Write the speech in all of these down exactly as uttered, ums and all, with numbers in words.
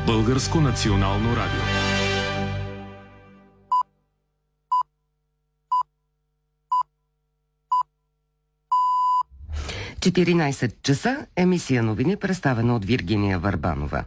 Българско национално радио. четиринайсет часа, емисия новини, представена от Виргиния Върбанова.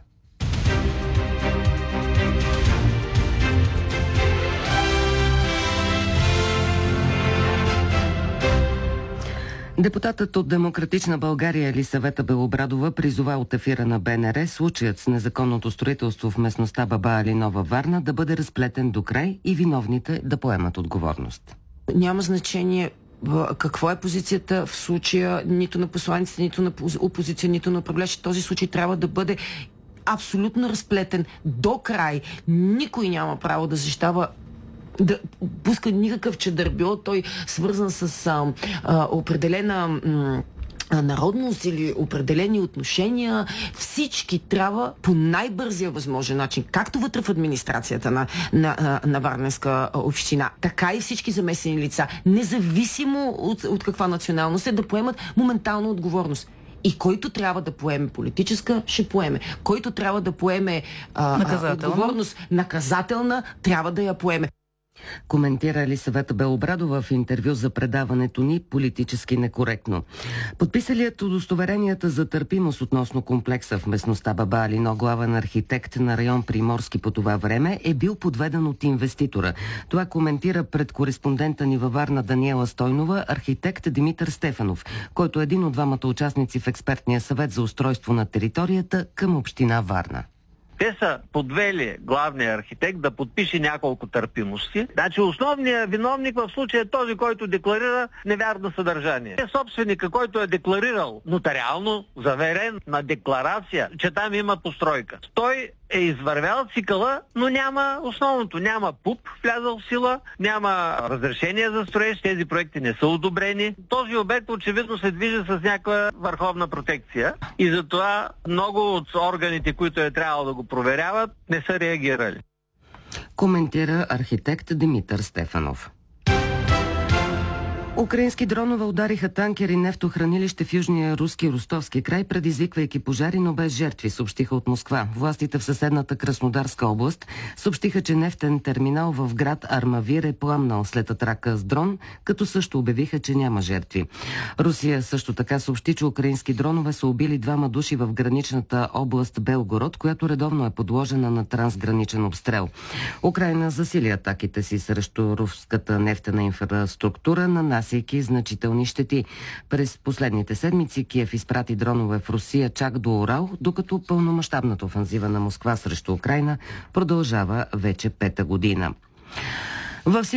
Депутатът от Демократична България Елисавета Белобрадова призова от ефира на Б Н Р случаят с незаконното строителство в местността Баба Алинова, Варна, да бъде разплетен до край и виновните да поемат отговорност. Няма значение какво е позицията в случая нито на посланиците, нито на опозиция, нито на управляващи. Този случай трябва да бъде абсолютно разплетен до край. Никой няма право да защитава, да пуска никакъв чадър, било той свързан с а, а, определена м, народност или определени отношения. Всички трябва по най-бързия възможен начин, както вътре в администрацията на, на, на Варненска община, така и всички замесени лица, независимо от, от каква националност е, да поемат моментална отговорност. И който трябва да поеме политическа, ще поеме. Който трябва да поеме а, отговорност наказателна, трябва да я поеме. Коментира Елисавета Белобрадова в интервю за предаването ни "Политически некоректно". Подписалият удостоверенията за търпимост относно комплекса в местността Баба Алино, главен архитект на район Приморски по това време, е бил подведен от инвеститора. Това коментира пред кореспондента ни във Варна Даниела Стойнова архитект Димитър Стефанов, който е един от двамата участници в експертния съвет за устройство на територията към община Варна. Те са подвели главния архитект да подпише няколко търпимости. Значи основният виновник в случая е този, който декларира невярно съдържание. Е собственика, който е декларирал нотариално, заверен на декларация, че там има постройка. Той е извървял цикъла, но няма основното. Няма ПУП влязъл в сила, няма разрешение за строеж, тези проекти не са одобрени. Този обект очевидно се движи с някаква върховна протекция и затова много от органите, които е трябвало да го проверяват, не са реагирали. Коментира архитект Димитър Стефанов. Украински дронове удариха танкер и нефтохранилище в южния руски Ростовски край, предизвиквайки пожари, но без жертви, съобщиха от Москва. Властите в съседната Краснодарска област съобщиха, че нефтен терминал в град Армавир е пламнал след атака с дрон, като също обявиха, че няма жертви. Русия също така съобщи, че украински дронове са убили двама души в граничната област Белгород, която редовно е подложена на трансграничен обстрел. Украйна засили атаките си срещу руската нефтена инфраструктура, нанасяйки значителни щети. През последните седмици Киев изпрати дронове в Русия чак до Урал, докато пълномащабната офанзива на Москва срещу Украйна продължава вече пета година. В